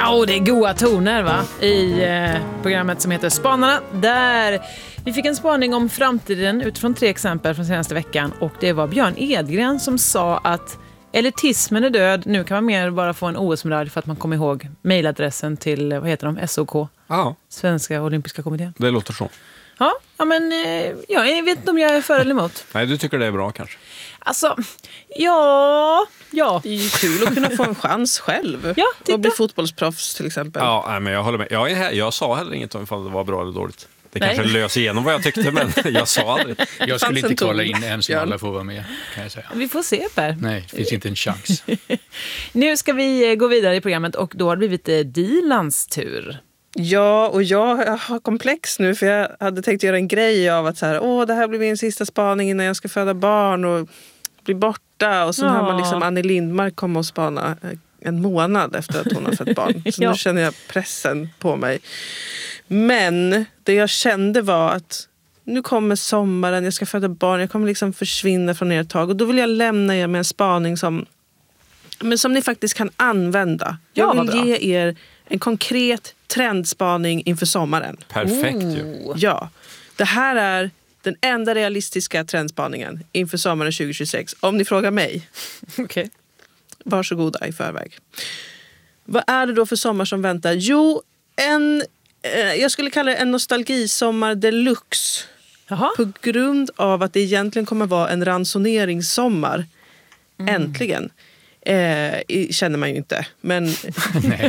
Ja, det är goda toner va? I programmet som heter Spanarna, där vi fick en spaning om framtiden utifrån 3 exempel från senaste veckan. Och det var Björn Edgren som sa att elitismen är död. Nu kan man mer bara få en OS-medalj för att man kommer ihåg mejladressen till, vad heter de? SOK. Ja. Svenska Olympiska kommittén. Det låter så. Ja, men jag vet inte om jag är för eller emot. Nej, du tycker det är bra kanske? Alltså, ja. Det är ju kul att kunna få en chans själv. Ja, och bli fotbollsproffs till exempel. Ja, men jag håller med. Jag sa heller inget om ifall det var bra eller dåligt. Det Nej. kanske lös igenom vad jag tyckte, men jag sa aldrig. Jag skulle inte kolla in en som alla får vara med, kan jag säga. Vi får se, Per. Nej, det finns inte en chans. Nu ska vi gå vidare i programmet och då har det blivit Dilans tur. Ja, och jag har komplex nu för jag hade tänkt göra en grej av att så här, det här blir min sista spaning innan jag ska föda barn och bli borta. Och så har man liksom Annie Lindmark komma och spana en månad efter att hon har fött barn. Så nu känner jag pressen på mig. Men det jag kände var att nu kommer sommaren, jag ska föda barn, jag kommer liksom försvinna från er ett tag. Och då vill jag lämna er med en spaning som ni faktiskt kan använda. Jag vill ge er en konkret trendspaning inför sommaren. Perfekt ju. Ja, det här är den enda realistiska trendspaningen inför sommaren 2026. Om ni frågar mig. Okej. Varsågoda i förväg. Vad är det då för sommar som väntar? Jo, jag skulle kalla det en nostalgisommar deluxe. Jaha. På grund av att det egentligen kommer vara en ransoneringssommar. Äntligen. Känner man ju inte. Men Nej.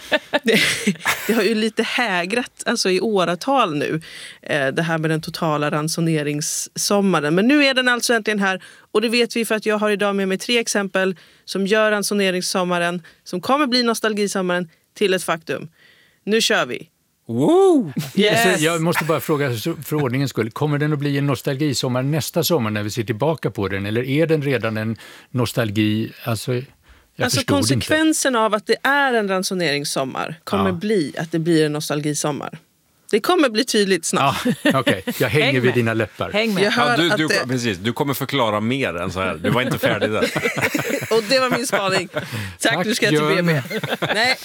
det har ju lite hägrat alltså i åratal nu. Det här med den totala ransoneringssommaren. Men nu är den alltså äntligen här. Och det vet vi för att jag har idag med mig 3 exempel som gör ransoneringssommaren, som kommer bli nostalgisommaren, till ett faktum. Nu kör vi. Wow! Yes. Alltså, jag måste bara fråga för ordningens skull. Kommer den att bli en nostalgisommar nästa sommar när vi ser tillbaka på den? Eller är den redan en nostalgi? Alltså konsekvensen av att det är en ransoneringssommar kommer bli att det blir en nostalgisommar. Det kommer bli tydligt snart. Ja, okej. Jag hänger vid dina läppar. Häng med. Jag hör Precis, du kommer förklara mer än så här. Du var inte färdig där. Och det var min spaning. Tack, nu ska jag till BB. Nej.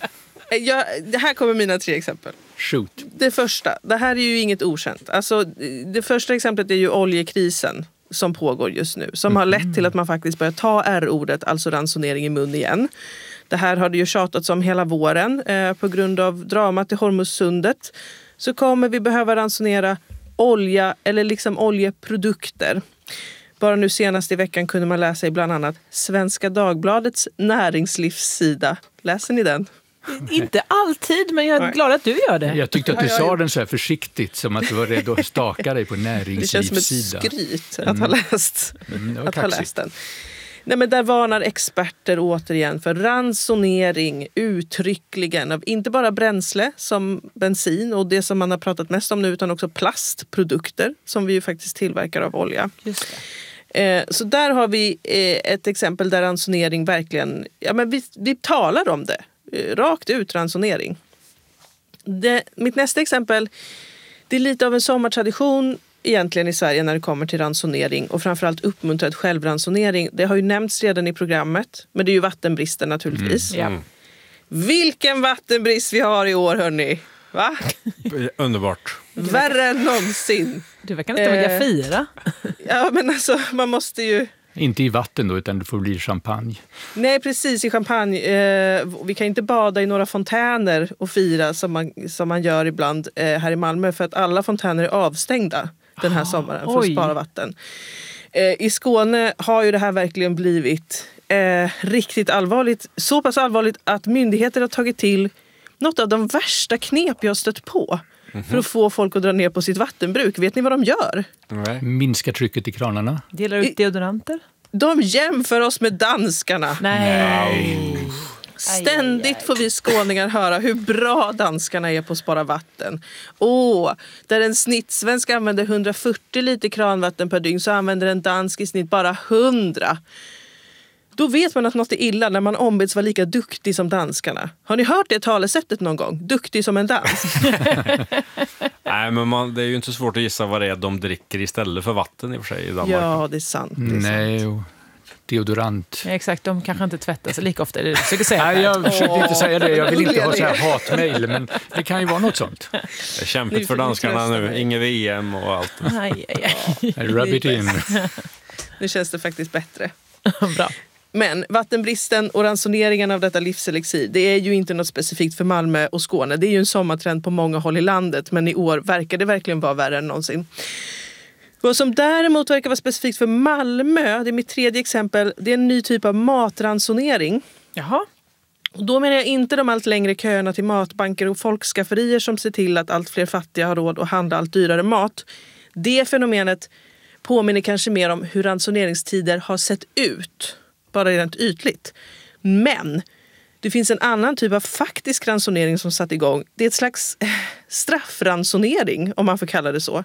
Det här kommer mina 3 exempel. Shoot. Det första, det här är ju inget okänt. Alltså, det första exemplet är ju oljekrisen som pågår just nu. Som har lett till att man faktiskt börjar ta R-ordet, alltså ransonering, i mun igen. Det här har det ju tjatats om hela våren. På grund av dramat i Hormuzsundet så kommer vi behöva ransonera olja eller liksom oljeprodukter. Bara nu senast i veckan kunde man läsa i bland annat Svenska Dagbladets näringslivssida. Läser ni den? Inte alltid, men jag är glad att du gör det. Jag tyckte att du sa den så här försiktigt, som att du var redo att staka dig på näringslivssida. Det känns som ett skryt att ha läst den. Nej, men där varnar experter återigen för ransonering uttryckligen av inte bara bränsle som bensin och det som man har pratat mest om nu, utan också plastprodukter som vi ju faktiskt tillverkar av olja. Just det. Så där har vi ett exempel där ransonering verkligen, vi talar om det. Rakt ut ransonering. Mitt nästa exempel, det är lite av en sommartradition egentligen i Sverige när det kommer till ransonering och framförallt uppmuntrad självransonering. Det har ju nämnts redan i programmet, men det är ju vattenbristen naturligtvis. Vilken vattenbrist vi har i år, hörni. Va? Underbart. Värre än någonsin. Du verkar inte vilja fira. Ja, men alltså man måste ju... Inte i vatten då, utan det får bli champagne. Nej, precis, i champagne. Vi kan inte bada i några fontäner och fira som man gör ibland här i Malmö, för att alla fontäner är avstängda den här sommaren för att spara vatten. I Skåne har ju det här verkligen blivit riktigt allvarligt. Så pass allvarligt att myndigheter har tagit till något av de värsta knep jag har stött på för att få folk att dra ner på sitt vattenbruk. Vet ni vad de gör? Nej. Minska trycket i kranarna. Delar ut deodoranter? De jämför oss med danskarna. Nej. Ständigt får vi skåningar höra hur bra danskarna är på att spara vatten. Där en snittsvensk använder 140 liter kranvatten per dygn, så använder en dansk i snitt bara 100. Då vet man att något är illa när man ombeds vara lika duktig som danskarna. Har ni hört det talesättet någon gång? Duktig som en dansk. Nej, men det är ju inte svårt att gissa vad det är de dricker istället för vatten i och för sig i Danmark. Ja, det är sant. Nej, deodorant. Ja, exakt, de kanske inte tvättar sig lika ofta. Det försöker säga. Nej, jag försökte inte säga det. Jag vill inte ha så här hatmejl, men det kan ju vara något sånt. Det är kämpigt för danskarna nu. Inget VM och allt. Aj. Rub it in. Nu känns det faktiskt bättre. Bra. Men vattenbristen och ransoneringen av detta livselixir, det är ju inte något specifikt för Malmö och Skåne. Det är ju en sommartrend på många håll i landet, men i år verkar det verkligen vara värre än någonsin. Vad som däremot verkar vara specifikt för Malmö, det är mitt tredje exempel, det är en ny typ av matransonering. Jaha. Och då menar jag inte de allt längre köerna till matbanker och folkskafferier som ser till att allt fler fattiga har råd att handla allt dyrare mat. Det fenomenet påminner kanske mer om hur ransoneringstider har sett ut, bara rent ytligt. Men det finns en annan typ av faktisk ransonering som satt igång. Det är ett slags straffransonering, om man får kalla det så.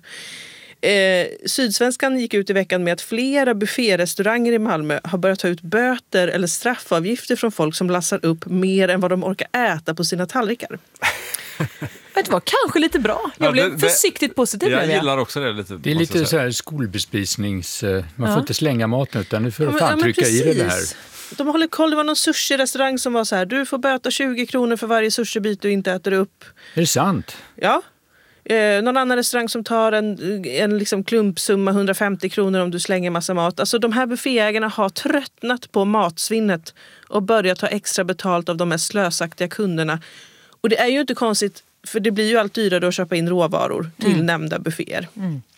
Sydsvenskan gick ut i veckan med att flera bufférestauranger i Malmö har börjat ta ut böter eller straffavgifter från folk som lassar upp mer än vad de orkar äta på sina tallrikar. Det var kanske lite bra. Jag blev försiktigt positiv. Jag gillar också det lite. Det är lite så här skolbespisnings... Man får inte slänga maten utan nu får fan trycka i det här. De håller koll. Det var någon sushi-restaurang som var så här: du får böta 20 kronor för varje sushi-bit du inte äter upp. Är det sant? Ja. Någon annan restaurang som tar en liksom klumpsumma 150 kronor om du slänger massa mat. Alltså de här bufféägarna har tröttnat på matsvinnet och börjat ta extra betalt av de mest slösaktiga kunderna. Och det är ju inte konstigt, för det blir ju allt dyrare att köpa in råvaror till nämnda bufféer.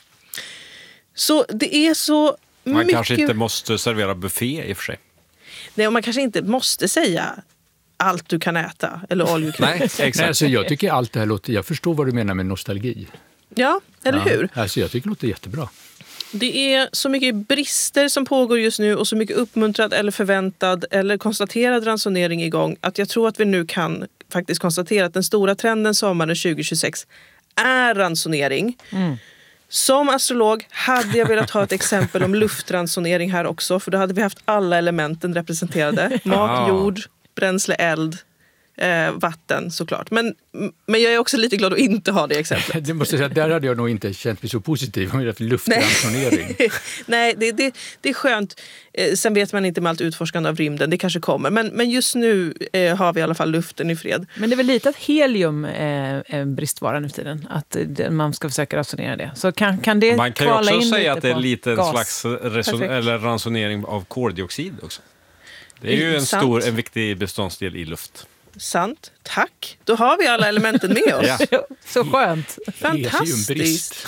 Så det är så man mycket... kanske inte måste servera buffé i och för sig. Nej, och man kanske inte måste säga allt du kan äta eller all you can. Nej, exakt. Nej, alltså, jag tycker allt det här låter... Jag förstår vad du menar med nostalgi. Ja, eller hur? Alltså, jag tycker det låter jättebra. Det är så mycket brister som pågår just nu och så mycket uppmuntrad eller förväntad eller konstaterad ransonering igång att jag tror att vi nu kan faktiskt konstatera att den stora trenden sommaren 2026 är ransonering. Som astrolog hade jag velat ha ett exempel om luftransonering här också, för då hade vi haft alla elementen representerade. Mat, jord, bränsle, eld, vatten såklart. Men jag är också lite glad att inte ha det exemplet. Det måste säga, där hade jag nog inte känt mig så positiv om jag hade luftransonering. Nej, det är skönt. Sen vet man inte med allt utforskande av rymden. Det kanske kommer. Men just nu har vi i alla fall luften i fred. Men det är väl lite att helium är en bristvara nu för tiden. Att man ska försöka ransonera det. Så kan det man kan ju också säga att det är på lite en gas. slags ransonering av koldioxid också. Det är ju en viktig beståndsdel i luft. Sant. Tack. Då har vi alla elementen med oss. Ja. Så skönt. Fantastiskt.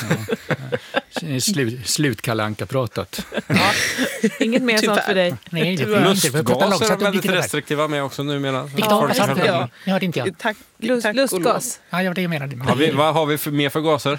Slut Kalle Anka-pratat. Ja. Inget mer sånt för dig. Nej, Lustgas är väldigt restriktiva med också numera. Ja. Jag hörde inte jag. Tack. Lustgas. Ja, det var det jag menade. Vad har vi mer för gaser?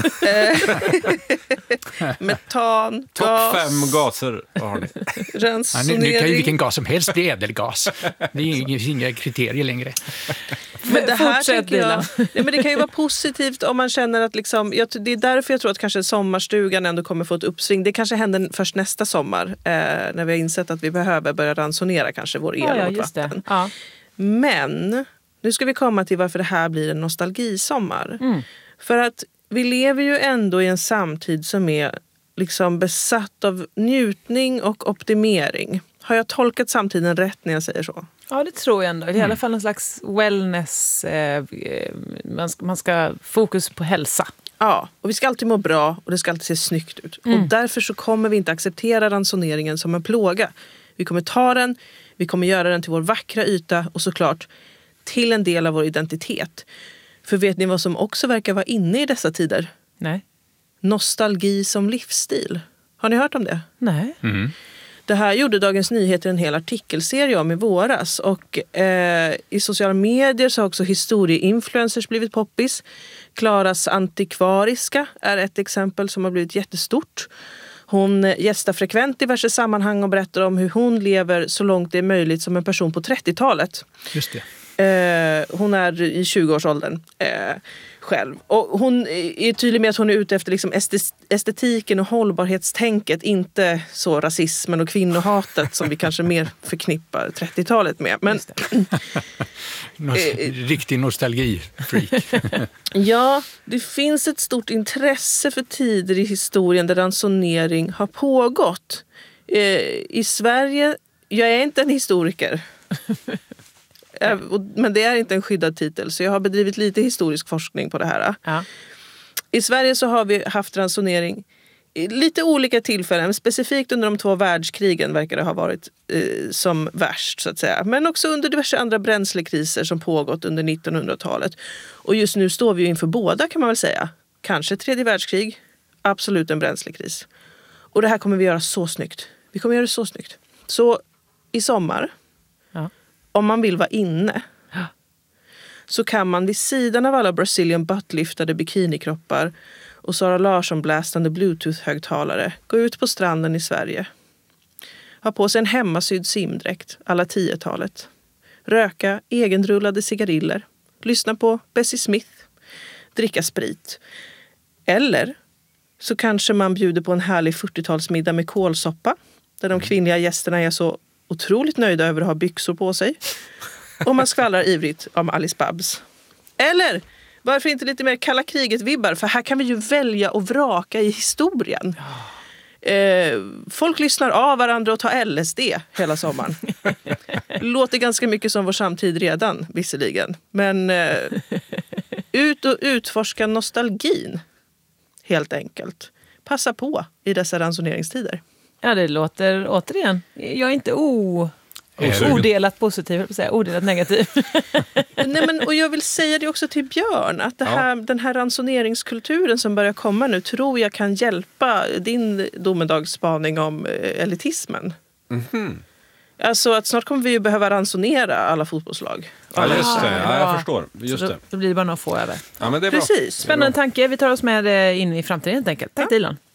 Metan, Topp gas, 5 gaser. Vad har ni? ransonering. Nu kan ju vilken gas som helst bli ädelgas. Det är inga kriterier längre. Men det här Fortsätt, tänker jag, men det kan ju vara positivt om man känner att liksom, det är därför jag tror att kanske sommarstugan ändå kommer få ett uppsving. Det kanske händer först nästa sommar när vi har insett att vi behöver börja ransonera kanske vår el och vårt vatten. Ja. Men nu ska vi komma till varför det här blir en nostalgisommar. För att vi lever ju ändå i en samtid som är liksom besatt av njutning och optimering. Har jag tolkat samtiden rätt när jag säger så? Ja, det tror jag ändå. Det är i alla fall en slags wellness. Man ska fokus på hälsa. Ja, och vi ska alltid må bra och det ska alltid se snyggt ut. Och därför så kommer vi inte acceptera ransoneringen som en plåga. Vi kommer ta den, vi kommer göra den till vår vackra yta och såklart till en del av vår identitet. För vet ni vad som också verkar vara inne i dessa tider? Nej. Nostalgi som livsstil. Har ni hört om det? Nej. Det här gjorde Dagens Nyheter en hel artikelserie om i våras. Och i sociala medier så har också historieinfluencers blivit poppis. Klaras Antikvariska är ett exempel som har blivit jättestort. Hon gästar frekvent i diverse sammanhang och berättar om hur hon lever så långt det är möjligt som en person på 30-talet. Just det. Hon är i 20-årsåldern själv. Och hon är tydlig med att hon är ute efter liksom estetiken och hållbarhetstänket. Inte så rasismen och kvinnohatet som vi kanske mer förknippar 30-talet med. Men riktig nostalgi-freak. ja, det finns ett stort intresse för tider i historien där ransonering har pågått. I Sverige, jag är inte en historiker. Men det är inte en skyddad titel, så jag har bedrivit lite historisk forskning på det här. Ja. I Sverige så har vi haft ransonering i lite olika tillfällen. Specifikt under de 2 världskrigen verkar det ha varit som värst, så att säga. Men också under diverse andra bränslekriser som pågått under 1900-talet. Och just nu står vi ju inför båda, kan man väl säga. Kanske 3:e världskrig, absolut en bränslekris. Och det här kommer vi göra så snyggt. Vi kommer göra det så snyggt. Så i sommar, om man vill vara inne, så kan man vid sidan av alla Brazilian butt-lyftade bikinikroppar och Sara Larsson-blästande bluetooth-högtalare gå ut på stranden i Sverige. Ha på sig en hemmasydd simdräkt alla 10-talet. Röka egenrullade cigariller. Lyssna på Bessie Smith. Dricka sprit. Eller så kanske man bjuder på en härlig 40-talsmiddag med kålsoppa. Där de kvinnliga gästerna är så otroligt nöjda över att ha byxor på sig. Och man skvallrar ivrigt om Alice Babs. Eller varför inte lite mer kalla kriget-vibbar? För här kan vi ju välja och vraka i historien. Folk lyssnar av varandra och tar LSD hela sommaren. Låter ganska mycket som vår samtid redan, visserligen. Men ut och utforska nostalgin, helt enkelt. Passa på i dessa ransoneringstider. Ja, det låter återigen. Jag är inte odelat positiv, odelat negativ. Nej, men, och jag vill säga det också till Björn, att den här ransoneringskulturen som börjar komma nu tror jag kan hjälpa din domedagsspaning om elitismen. Mm-hmm. Alltså att snart kommer vi ju behöva ransonera alla fotbollslag. Ja, just det. Ja, jag förstår. Just det. Då blir det bara något få över. Ja, men det är precis. bra. Spännande tanke. Vi tar oss med in i framtiden helt enkelt. Tack Dilan.